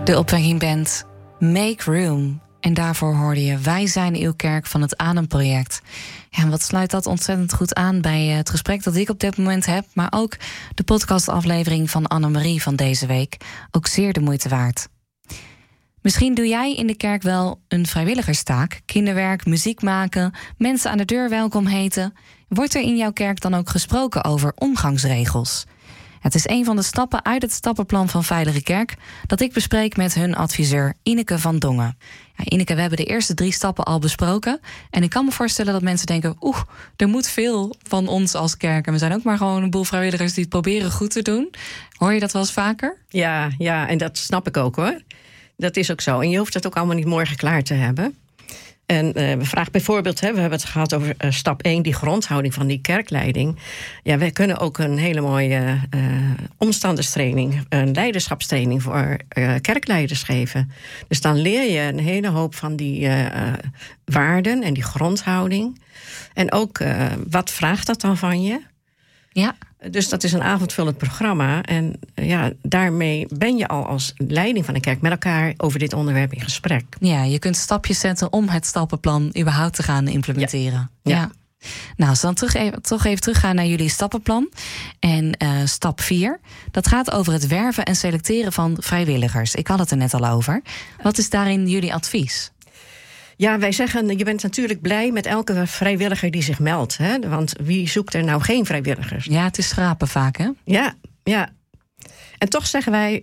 De opwekkingband Make Room. En daarvoor hoorde je Wij zijn uw kerk van het Ademproject. Ja, en wat sluit dat ontzettend goed aan bij het gesprek dat ik op dit moment heb, maar ook de podcastaflevering van Annemarie van deze week. Ook zeer de moeite waard. Misschien doe jij in de kerk wel een vrijwilligerstaak, kinderwerk, muziek maken, mensen aan de deur welkom heten. Wordt er in jouw kerk dan ook gesproken over omgangsregels? Het is een van de stappen uit het stappenplan van Veilige Kerk dat ik bespreek met hun adviseur Ineke van Dongen. Ja, Ineke, we hebben de eerste 3 stappen al besproken. En ik kan me voorstellen dat mensen denken, er moet veel van ons als kerk. En we zijn ook maar gewoon een boel vrijwilligers die het proberen goed te doen. Hoor je dat wel eens vaker? Ja, en dat snap ik ook hoor. Dat is ook zo. En je hoeft het ook allemaal niet morgen klaar te hebben. En we vragen bijvoorbeeld, we hebben het gehad over stap 1, die grondhouding van die kerkleiding. Ja, wij kunnen ook een hele mooie omstanderstraining, een leiderschapstraining voor kerkleiders geven. Dus dan leer je een hele hoop van die waarden en die grondhouding. En ook, wat vraagt dat dan van je? Ja. Dus dat is een avondvullend programma. En daarmee ben je al als leiding van een kerk met elkaar over dit onderwerp in gesprek. Ja, je kunt stapjes zetten om het stappenplan überhaupt te gaan implementeren. Ja. Nou, als we dan toch even teruggaan naar jullie stappenplan. En stap 4, dat gaat over het werven en selecteren van vrijwilligers. Ik had het er net al over. Wat is daarin jullie advies? Ja, wij zeggen, je bent natuurlijk blij met elke vrijwilliger die zich meldt. Hè? Want wie zoekt er nou geen vrijwilligers? Ja, het is schrapen vaak, hè? Ja. En toch zeggen wij,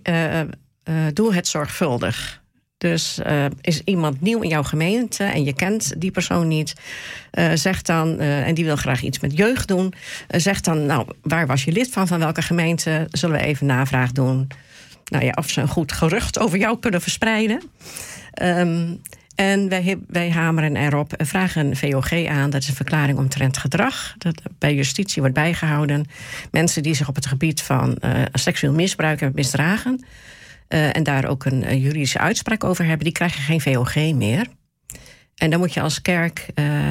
doe het zorgvuldig. Dus is iemand nieuw in jouw gemeente en je kent die persoon niet, zeg dan, en die wil graag iets met jeugd doen, zeg dan, nou, waar was je lid van welke gemeente? Zullen we even navraag doen? Nou ja, of ze een goed gerucht over jou kunnen verspreiden. En wij hameren erop, vragen een VOG aan. Dat is een verklaring omtrent gedrag. Dat bij justitie wordt bijgehouden. Mensen die zich op het gebied van seksueel misbruik hebben misdragen. En daar ook een juridische uitspraak over hebben. Die krijgen geen VOG meer. En daar moet je als kerk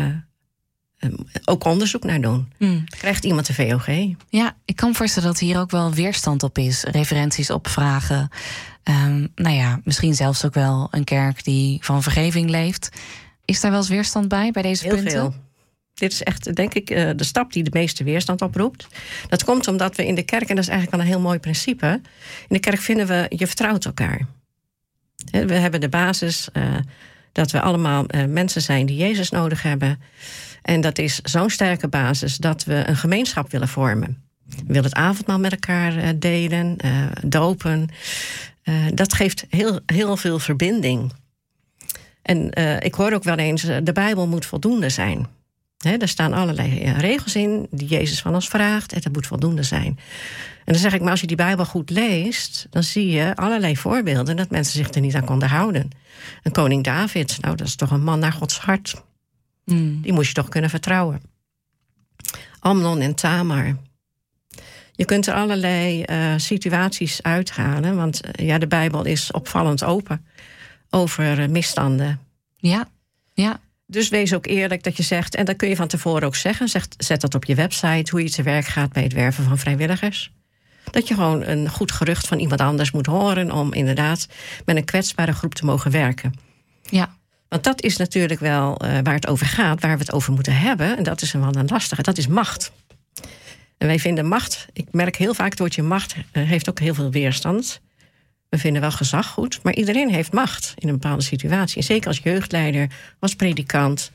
ook onderzoek naar doen. Krijgt iemand een VOG? Ja, ik kan me voorstellen dat hier ook wel weerstand op is. Referenties opvragen. Misschien zelfs ook wel een kerk die van vergeving leeft. Is daar wel eens weerstand bij deze punten? Heel veel. Dit is echt, denk ik, de stap die de meeste weerstand oproept. Dat komt omdat we in de kerk, en dat is eigenlijk wel een heel mooi principe, in de kerk vinden we, je vertrouwt elkaar. We hebben de basis dat we allemaal mensen zijn die Jezus nodig hebben. En dat is zo'n sterke basis dat we een gemeenschap willen vormen. We willen het avondmaal met elkaar delen, dopen. Dat geeft heel veel verbinding. En ik hoor ook wel eens, de Bijbel moet voldoende zijn. Er staan allerlei regels in die Jezus van ons vraagt. En dat moet voldoende zijn. En dan zeg ik, maar als je die Bijbel goed leest, dan zie je allerlei voorbeelden dat mensen zich er niet aan konden houden. Een koning David, nou, dat is toch een man naar Gods hart. Die moest je toch kunnen vertrouwen. Amnon en Tamar. Je kunt er allerlei situaties uithalen, want de Bijbel is opvallend open over misstanden. Ja. Dus wees ook eerlijk dat je zegt, en dat kun je van tevoren ook zeggen, zet dat op je website, hoe je te werk gaat bij het werven van vrijwilligers. Dat je gewoon een goed gerucht van iemand anders moet horen om inderdaad met een kwetsbare groep te mogen werken. Ja. Want dat is natuurlijk wel waar het over gaat, waar we het over moeten hebben. En dat is wel een lastige, dat is macht. En wij vinden macht, ik merk heel vaak het woordje macht heeft ook heel veel weerstand. We vinden wel gezag goed, maar iedereen heeft macht in een bepaalde situatie. En zeker als jeugdleider, als predikant,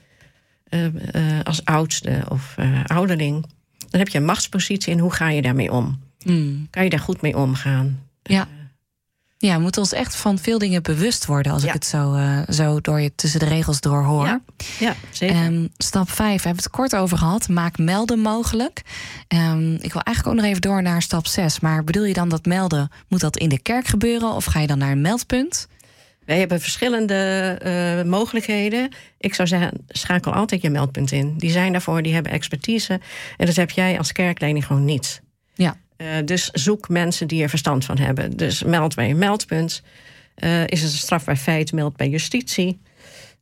als oudste of ouderling. Dan heb je een machtspositie en hoe ga je daarmee om? Kan je daar goed mee omgaan? Ja, we moeten ons echt van veel dingen bewust worden, als ik het zo door je tussen de regels door hoor. Ja, zeker. Stap 5, we hebben het kort over gehad. Maak melden mogelijk. Ik wil eigenlijk ook nog even door naar stap 6. Maar bedoel je dan dat melden, moet dat in de kerk gebeuren? Of ga je dan naar een meldpunt? Wij hebben verschillende mogelijkheden. Ik zou zeggen, schakel altijd je meldpunt in. Die zijn daarvoor, die hebben expertise. En dat heb jij als kerkleiding gewoon niet. Ja. Dus zoek mensen die er verstand van hebben. Dus meld bij een meldpunt. Is het een strafbaar feit, meld bij justitie.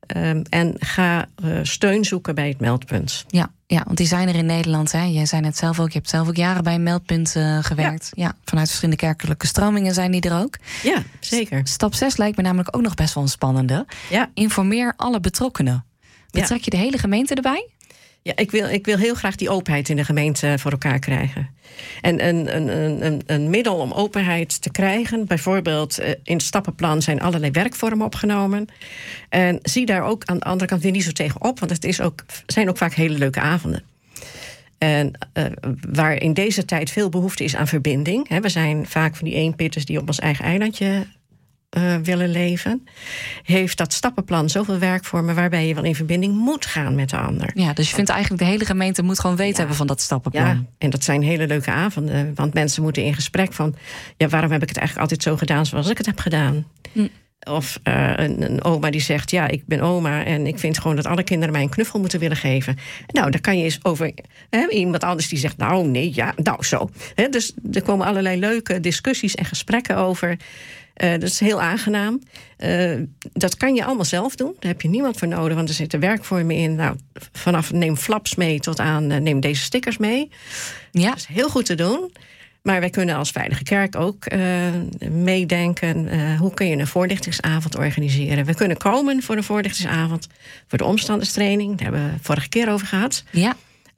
En ga steun zoeken bij het meldpunt. Ja, want die zijn er in Nederland. Hè? Jij zei het zelf ook. Je hebt zelf ook jaren bij een meldpunt gewerkt. Ja, vanuit verschillende kerkelijke stromingen zijn die er ook. Ja, zeker. Stap 6 lijkt me namelijk ook nog best wel een spannende. Ja. Informeer alle betrokkenen. Betrek je de hele gemeente erbij? Ja, ik wil heel graag die openheid in de gemeente voor elkaar krijgen. En een middel om openheid te krijgen, bijvoorbeeld in het stappenplan zijn allerlei werkvormen opgenomen. En zie daar ook aan de andere kant weer niet zo tegen op, want het zijn ook vaak hele leuke avonden. En waar in deze tijd veel behoefte is aan verbinding. Hè, we zijn vaak van die eenpitters die op ons eigen eilandje willen leven, heeft dat stappenplan zoveel werkvormen waarbij je wel in verbinding moet gaan met de ander. Ja, dus je vindt eigenlijk de hele gemeente moet gewoon weten hebben van dat stappenplan. Ja, en dat zijn hele leuke avonden, want mensen moeten in gesprek van, ja, waarom heb ik het eigenlijk altijd zo gedaan zoals ik het heb gedaan? Of een oma die zegt, ja, ik ben oma en ik vind gewoon dat alle kinderen mij een knuffel moeten willen geven. Nou, daar kan je eens over iemand anders die zegt, nou nee, ja, nou zo. Dus er komen allerlei leuke discussies en gesprekken over. Dat is heel aangenaam. Dat kan je allemaal zelf doen. Daar heb je niemand voor nodig, want er zitten werkvormen in. Nou, vanaf neem flaps mee tot aan neem deze stickers mee. Ja. Dat is heel goed te doen. Maar wij kunnen als Veilige Kerk ook meedenken. Hoe kun je een voorlichtingsavond organiseren? We kunnen komen voor een voorlichtingsavond. Voor de omstanderstraining. Daar hebben we vorige keer over gehad. Ja.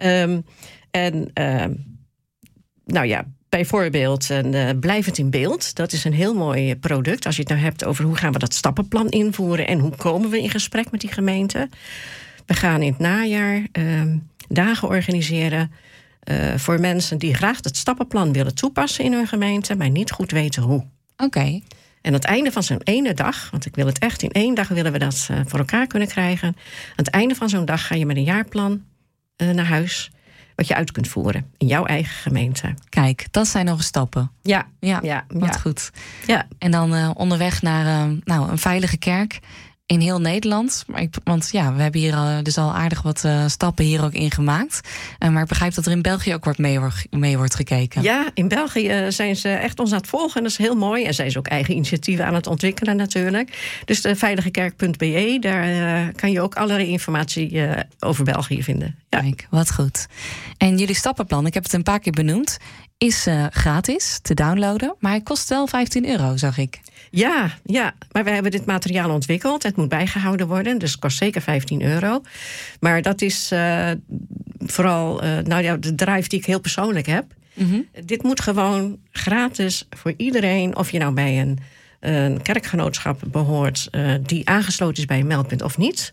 Nou ja, bijvoorbeeld Blijvend in Beeld. Dat is een heel mooi product. Als je het nou hebt over hoe gaan we dat stappenplan invoeren en hoe komen we in gesprek met die gemeente. We gaan in het najaar dagen organiseren voor mensen die graag het stappenplan willen toepassen in hun gemeente, maar niet goed weten hoe. Oké. En aan het einde van zo'n ene dag, want ik wil het echt in 1 dag willen we dat voor elkaar kunnen krijgen. Aan het einde van zo'n dag ga je met een jaarplan naar huis, wat je uit kunt voeren in jouw eigen gemeente. Kijk, dat zijn nog stappen. Ja. Wat goed. Ja. En dan onderweg naar een veilige kerk in heel Nederland. Want ja, we hebben hier dus al aardig wat stappen hier ook in gemaakt. Maar ik begrijp dat er in België ook mee wordt gekeken. Ja, in België zijn ze echt ons aan het volgen. Dat is heel mooi. En zijn ze ook eigen initiatieven aan het ontwikkelen natuurlijk. Dus de veiligekerk.be, daar kan je ook allerlei informatie over België vinden. Ja. Kijk, wat goed. En jullie stappenplan, ik heb het een paar keer benoemd, is gratis te downloaden. Maar hij kost wel €15, zag ik. Ja, maar we hebben dit materiaal ontwikkeld. Het moet bijgehouden worden, dus het kost zeker €15. Maar dat is vooral de drive die ik heel persoonlijk heb. Mm-hmm. Dit moet gewoon gratis voor iedereen, of je nou bij een kerkgenootschap behoort die aangesloten is bij een meldpunt of niet.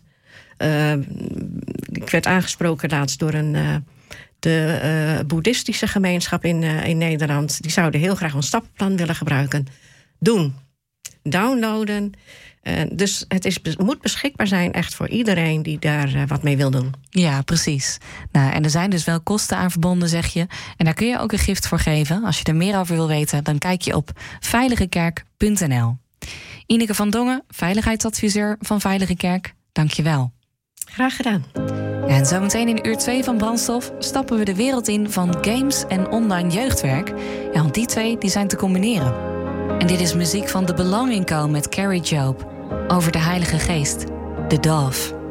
Ik werd aangesproken laatst door de boeddhistische gemeenschap in Nederland. Die zouden heel graag een stappenplan willen gebruiken. Doen. Downloaden. Dus het moet beschikbaar zijn echt voor iedereen die daar wat mee wil doen. Ja, precies. Nou, en er zijn dus wel kosten aan verbonden, zeg je. En daar kun je ook een gift voor geven. Als je er meer over wil weten, dan kijk je op veiligekerk.nl. Ineke van Dongen, veiligheidsadviseur van Veilige Kerk. Dank je wel. Graag gedaan. En zometeen in uur 2 van Brandstof stappen we de wereld in van games en online jeugdwerk. Ja, want die twee die zijn te combineren. En dit is muziek van The Belonging Co. met Carrie Job over de Heilige Geest, de Dove.